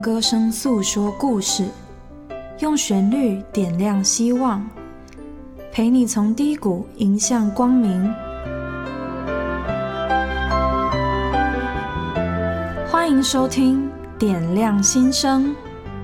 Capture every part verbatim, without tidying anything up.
歌声诉说故事，用旋律点亮希望，陪你从低谷迎向光明。欢迎收听点亮心声。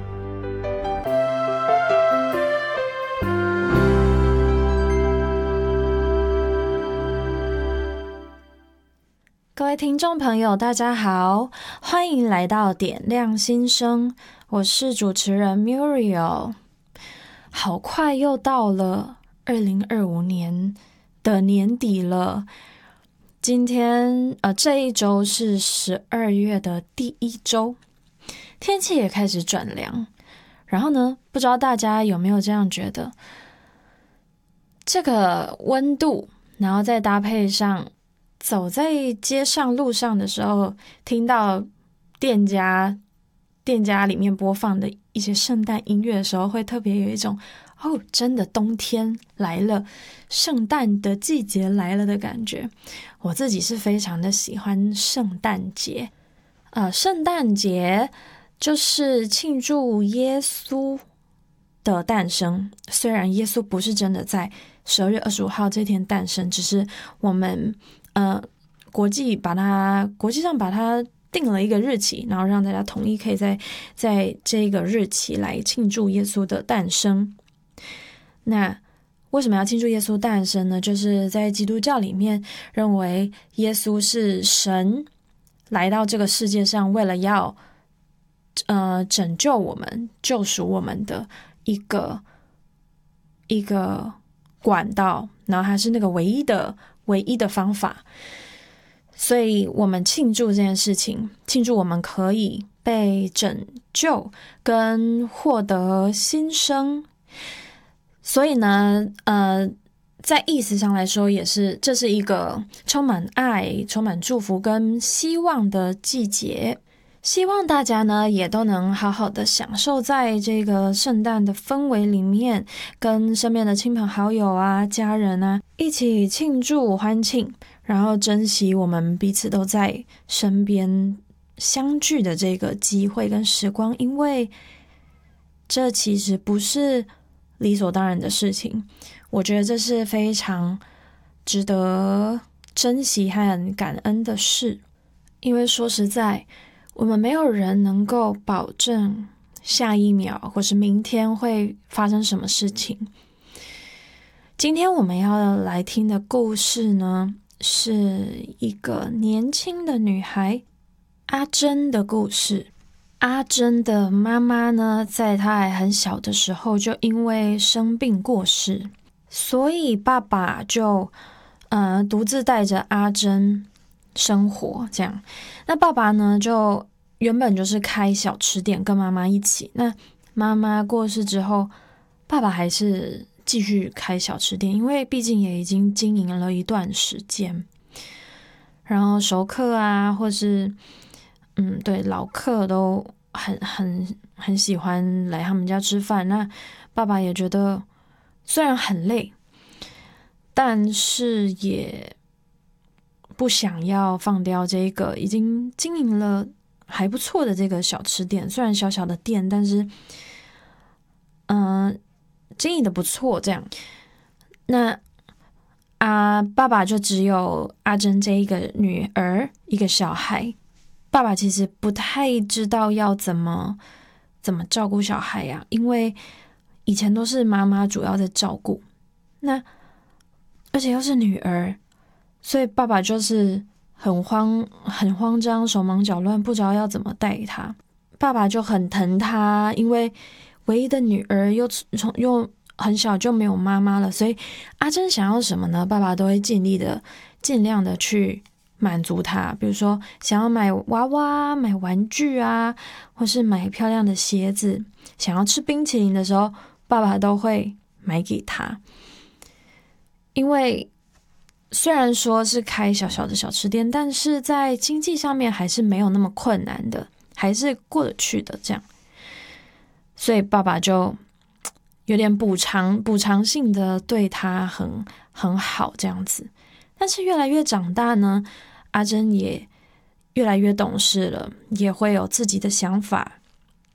各位听众朋友大家好，欢迎来到点亮心声，我是主持人 Muriel。 好快又到了二零二五年的年底了，今天呃这一周是十二月的第一周，天气也开始转凉，然后呢不知道大家有没有这样觉得，这个温度然后再搭配上走在街上路上的时候，听到店家店家里面播放的一些圣诞音乐的时候，会特别有一种哦，真的冬天来了，圣诞的季节来了的感觉。我自己是非常的喜欢圣诞节，呃，圣诞节就是庆祝耶稣的诞生。虽然耶稣不是真的在十二月二十五号这天诞生，只是我们呃，国际把它国际上把它定了一个日期，然后让大家统一可以在在这个日期来庆祝耶稣的诞生。那为什么要庆祝耶稣诞生呢？就是在基督教里面认为耶稣是神来到这个世界上，为了要呃拯救我们、救赎我们的一个一个管道，然后它是那个唯一的唯一的方法。所以我们庆祝这件事情，庆祝我们可以被拯救跟获得新生。所以呢呃，在意思上来说，也是这是一个充满爱、充满祝福跟希望的季节。希望大家呢也都能好好的享受在这个圣诞的氛围里面，跟身边的亲朋好友啊、家人啊一起庆祝欢庆，然后珍惜我们彼此都在身边相聚的这个机会跟时光，因为这其实不是理所当然的事情。我觉得这是非常值得珍惜和感恩的事，因为说实在，我们没有人能够保证下一秒或是明天会发生什么事情。今天我们要来听的故事呢，是一个年轻的女孩阿珍的故事。阿珍的妈妈呢，在她还很小的时候就因为生病过世，所以爸爸就呃独自带着阿珍生活这样。那爸爸呢就原本就是开小吃店跟妈妈一起，那妈妈过世之后，爸爸还是继续开小吃店，因为毕竟也已经经营了一段时间，然后熟客啊或是嗯对老客都很很很喜欢来他们家吃饭。那爸爸也觉得虽然很累，但是也不想要放掉这个已经经营了还不错的这个小吃店。虽然小小的店，但是嗯、呃、经营的不错这样。那啊，爸爸就只有阿珍这一个女儿，一个小孩。爸爸其实不太知道要怎么怎么照顾小孩呀、啊，因为以前都是妈妈主要在照顾，那而且又是女儿，所以爸爸就是很慌很慌张，手忙脚乱，不知道要怎么带她。爸爸就很疼她，因为唯一的女儿又从又很小就没有妈妈了，所以阿珍想要什么呢，爸爸都会尽力的尽量的去满足她。比如说想要买娃娃、买玩具啊，或是买漂亮的鞋子，想要吃冰淇淋的时候，爸爸都会买给她。因为虽然说是开小小的小吃店，但是在经济上面还是没有那么困难的，还是过得去的这样。所以爸爸就有点补偿补偿性的对他很很好这样子。但是越来越长大呢，阿珍也越来越懂事了，也会有自己的想法，